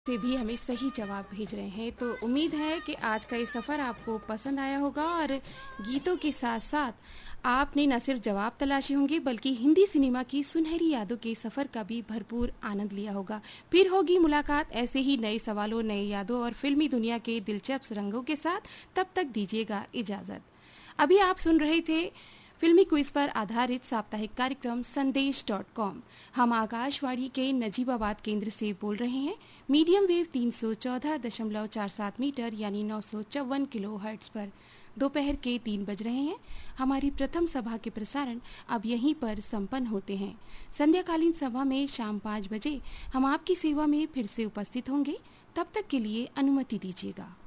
से भी हमें सही जवाब भेज रहे हैं। तो उम्मीद है कि आज का ये सफ़र आपको पसंद आया होगा और गीतों के साथ साथ आपने न सिर्फ जवाब तलाशे होंगे बल्कि हिंदी सिनेमा की सुनहरी यादों के सफ़र का भी भरपूर आनंद लिया होगा। फिर होगी मुलाकात ऐसे ही नए सवालों, नई यादों और फिल्मी दुनिया के दिलचस्प रंगों के साथ। तब तक दीजिएगा इजाज़त। अभी आप सुन रहे थे फिल्मी क्विज पर आधारित साप्ताहिक कार्यक्रम संदेश.com। हम आकाशवाणी के नजीबाबाद केंद्र से बोल रहे हैं। मीडियम वेव 314.47 मीटर यानी 954 किलोहर्ट्ज पर दोपहर के 3 बज रहे हैं। हमारी प्रथम सभा के प्रसारण अब यहीं पर संपन्न होते हैं। संध्याकालीन सभा में शाम 5 बजे हम आपकी सेवा में फिर से उपस्थित होंगे। तब तक के लिए अनुमति दीजिएगा।